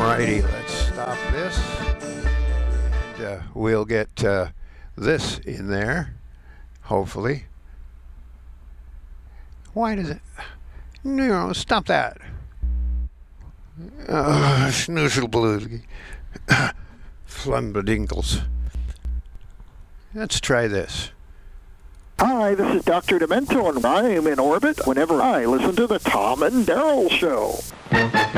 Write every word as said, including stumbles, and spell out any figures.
Alrighty, let's stop this. And, uh, we'll get uh, this in there, hopefully. Why does it... No, stop that. Uh, Snoozle Flumbadinkles. Let's try this. Hi, this is Doctor Demento, and I am in orbit whenever I listen to the Tom and Daryl Show.